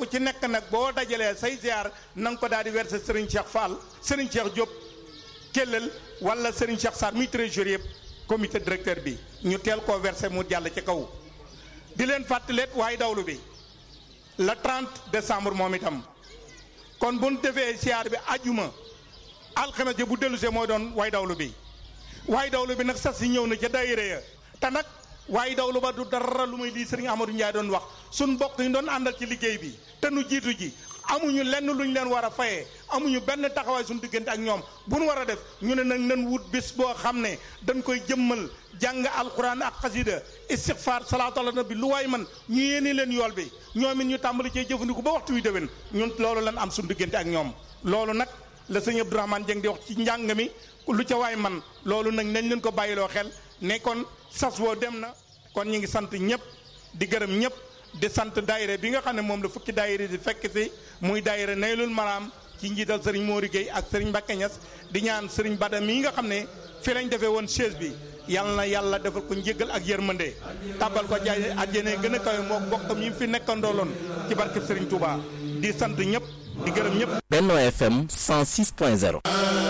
ci nekk nag boo dajalee say ziar na nga ko daal di verser Serigne Cheikh Fall Serigne Cheikh Diop Kellel wala Serigne Cheikh Sarr muy trésorier yëpp comité directeur bi ñu teel koo verser mu jàll ci kaw. di leen fàttaleet waaye dawlu bi le 30 décembre moom itam kon bu ñu defee ziar bi ajuma alxames ji bu dellusee mooy doon waaye dawlu bi nag sas yi ñëw na ca daayira ya te nag waaye dawlu ba du dara lu may lii Serigne Amadou Ndiaye doon wax suñ mbokk yi doon àndal ci liggéey bi te nu jiitu ji amuñu lenn luñ leen war a fayee amuñu benn taxawaay suñu diggante ak ñoom bu nu war a def ñu ne nag nan wut bis boo xam ne dañ koy jëmmal jàng alquran ak xasida istighfar salaatu ala nabi lu waay man ñu yéene leen yool bi ñoom it ñu tàmbali cee jëfandiku ba waxtu wi déwén ñun loolu lan am suñu diggante ak ñoom loolu nag la sëñ Abdourahmane Dieng di wax ci njàng mi lu ca waay man loolu nag nañ leen ko bàyyiloo xel ne kon sas woo dem na kon ñu ngi sant ñëpp di gërëm ñëpp di sant daayira bi nga xam ne moom la fukki daayira di fekk si muy daayira Naylul Maram ci njiital Serigne Mori Gueye ak Serigne Mbacke Niass di ñaan Serigne Bada mii nga xam ne fi lañ defee woon chaise bi yal na yàlla defal ko njéggal ak yërmande tàbbal ko jaay àjjana gën a kawe moo bokkam yi fi nekkandooloon ci barkeb Serigne Touba di sant ñëpp di gërëm ñëpp. Benno FM 106.0